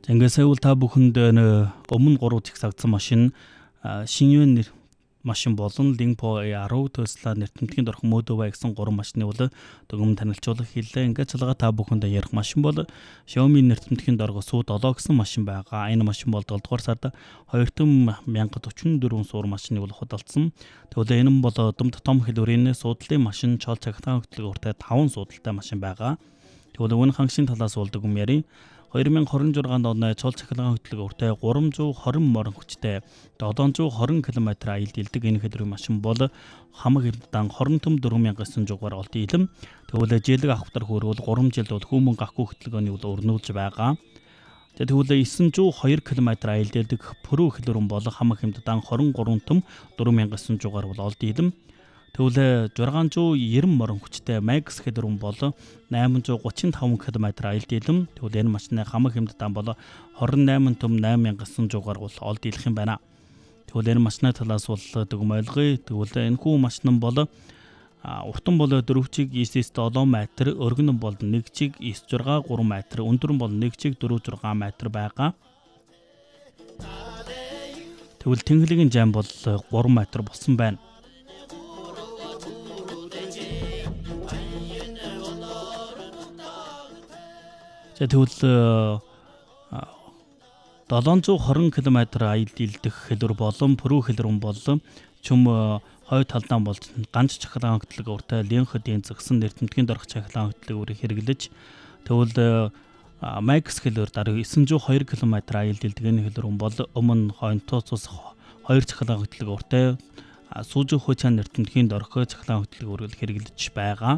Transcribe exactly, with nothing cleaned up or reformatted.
За ингээд сая бол та бүхэнд өмнө гурав зэгсагдсан машин Шиньюэн нэр машин болон Lingpo A ten Tesla нэртэмтгийн дөрөх Model Y гэсэн гурван машины бол дүгнэлт танилцуулах хэллээ. Ингээд цалгаа та бүхэнд ярих машин бол Xiaomi нэртэмтгийн дөрөх Su seven гэсэн машин байгаа. Энэ машин бол долдугаар сард two thousand forty-four суур машиныг бол худалдсан. Тэгвэл энэ нь бол өдөрт том хэлбэрийн суудлын машин чол цахилгаан хөтөлбөртэй five суудалтай машин байгаа. Тэгвэл өнө хангашийн талаас болдог юм яри. twenty twenty-six оны чол цахилгаан хөтөлбөртэй three twenty морин хүчтэй seven twenty км аялд илдэг энэ хэлбэрийн машин бол хамаг хэмжээнд twenty-four thousand nine hundred олд илэм. Тэгвэл жилиг авахтар хөрвөл three жилд бол хүмүүн гахгүй хөтөлбөрийн бол өрнүүлж байгаа. Тэгвэл nine hundred two км аялд илдэг Pro хэлбэрэн бол хамаг хэмжээнд twenty-three thousand four hundred бол олд илэм. Тэгвэл six ninety морин хүчтэй Max хэлбэрэн бол eight thirty-five км аялд илэм. Тэгвэл энэ машины хамаг хэмжээнд бол twenty-eight thousand nine hundred бол олд илэх юм байна. Тэгвэл энэ машины талаас бол дүгм ойлгоё. Тэгвэл энэ хүү машин бол уртан бол four чиг E C seven метр, өргөн бол one чиг E C six three метр, өндөр бол one чиг four six метр байгаа. Тэгвэл тэнхлэгийн жам бол three метр болсон байна. За тэгвэл seven twenty км аялд илдэх хэлбэр болон Pro хэлбэрэн болон чүм хойд талдаа бол ганц цахилгаан хөтөлбөртэй Lingpo-ийн згсэн нэртэмтгийн дөрөх цахилгаан хөтөлбөрийг хэрэглэж тэгвэл Max хэлбэр дараа nine hundred two км аялд илдэг энэ хэлбэрэн бол өмнө хойнтоо цус хоёр цахилгаан хөтөлбөртэй Suzuki нэртэмтгийн дөрөх цахилгаан хөтөлбөрийг хэрэглэж байгаа.